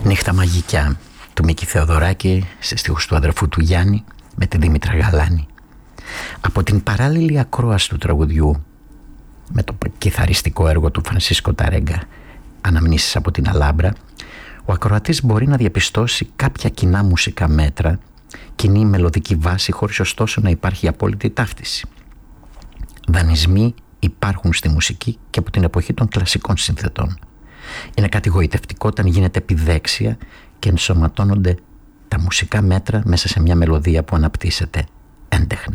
Νύχτα μαγικιά του Μίκη Θεοδωράκη σε στίχους του αδερφού του Γιάννη με τη Δήμητρα Γαλάνη. Από την παράλληλη ακρόαση του τραγουδιού με το κιθαριστικό έργο του Φρανσίσκο Ταρέγκα, Αναμνήσεις από την Αλάμπρα, ο ακροατής μπορεί να διαπιστώσει κάποια κοινά μουσικά μέτρα, κοινή μελωδική βάση, χωρίς ωστόσο να υπάρχει απόλυτη ταύτιση. Δανεισμοί υπάρχουν στη μουσική και από την εποχή των κλασικών συνθετών. Είναι κάτι γοητευτικό όταν γίνεται επιδέξια και ενσωματώνονται τα μουσικά μέτρα μέσα σε μια μελωδία που αναπτύσσεται έντεχνα.